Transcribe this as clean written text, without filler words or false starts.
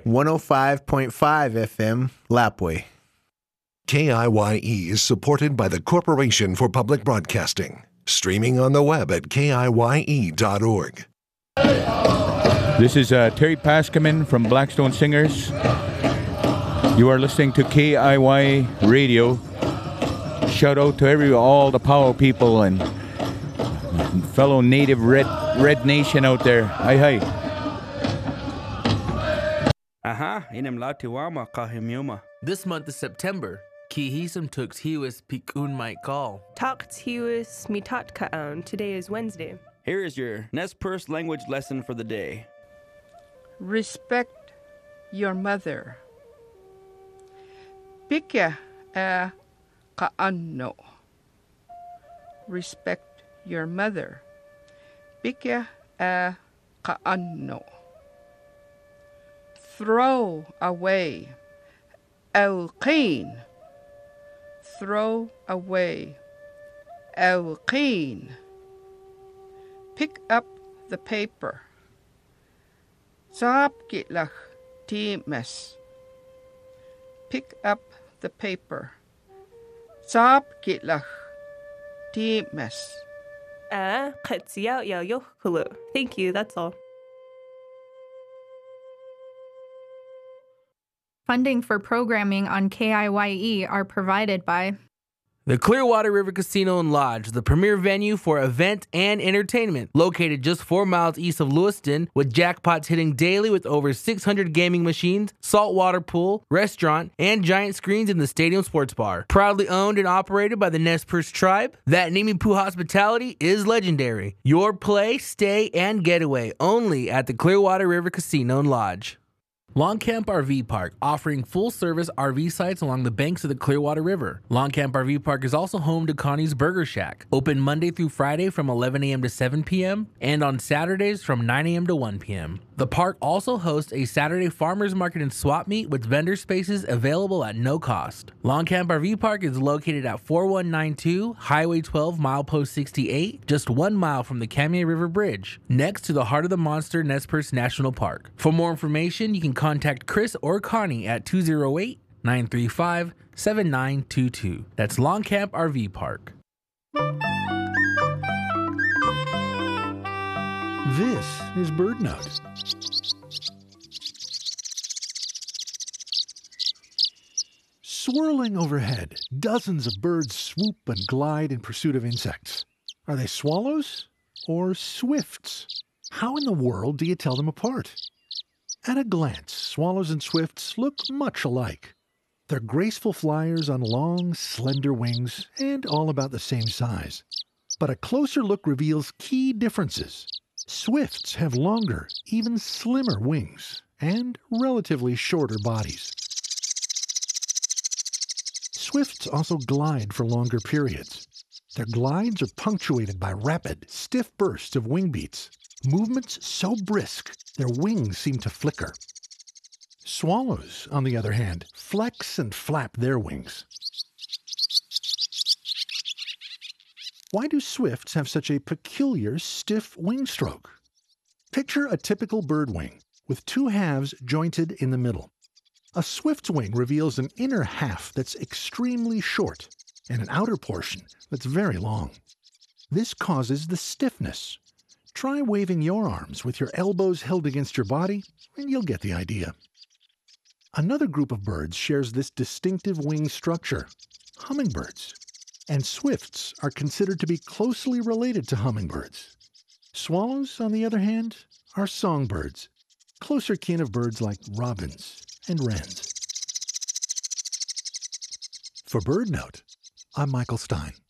105.5 FM, Lapwai. KIYE is supported by the Corporation for Public Broadcasting. Streaming on the web at KIYE.org. This is Terry Paskaman from Blackstone Singers. You are listening to KIYE Radio. Shout out to all the Powell people and fellow native Red Nation out there. Hi. This month is September. Kihisum tux hiwis pikun might call. Takt hiwis mitat kaon. Today is Wednesday. Here is your Nez Perce language lesson for the day. Respect your mother. Pikya a kaanno. Respect your mother. Pikya a kaanno. Throw away. Alqeen. Throw away. Alqeen. Pick up the paper. Saab kitlach times. Pick up the paper. Saab kitlach times. Thank you, that's all. Funding for programming on KIYE are provided by The Clearwater River Casino and Lodge, the premier venue for event and entertainment, located just 4 miles east of Lewiston, with jackpots hitting daily with over 600 gaming machines, saltwater pool, restaurant, and giant screens in the stadium sports bar. Proudly owned and operated by the Nez Perce tribe, that Nimipu hospitality is legendary. Your play, stay, and getaway only at the Clearwater River Casino and Lodge. Long Camp RV Park, offering full-service RV sites along the banks of the Clearwater River. Long Camp RV Park is also home to Connie's Burger Shack, open Monday through Friday from 11 a.m. to 7 p.m. and on Saturdays from 9 a.m. to 1 p.m. The park also hosts a Saturday farmers market and swap meet with vendor spaces available at no cost. Long Camp RV Park is located at 4192 Highway 12, milepost 68, just 1 mile from the Kamiah River Bridge, next to the Heart of the Monster Nez Perce National Park. For more information, you can contact Chris or Connie at 208-935-7922. That's Long Camp RV Park. This is BirdNote. Swirling overhead, dozens of birds swoop and glide in pursuit of insects. Are they swallows or swifts? How in the world do you tell them apart? At a glance, swallows and swifts look much alike. They're graceful flyers on long, slender wings and all about the same size. But a closer look reveals key differences. Swifts have longer, even slimmer wings and relatively shorter bodies. Swifts also glide for longer periods. Their glides are punctuated by rapid, stiff bursts of wing beats, movements so brisk their wings seem to flicker. Swallows, on the other hand, flex and flap their wings. Why do swifts have such a peculiar stiff wing stroke? Picture a typical bird wing with 2 halves jointed in the middle. A swift's wing reveals an inner half that's extremely short and an outer portion that's very long. This causes the stiffness. Try waving your arms with your elbows held against your body, and you'll get the idea. Another group of birds shares this distinctive wing structure, hummingbirds. And swifts are considered to be closely related to hummingbirds. Swallows, on the other hand, are songbirds, closer kin of birds like robins and wrens. For BirdNote, I'm Michael Stein.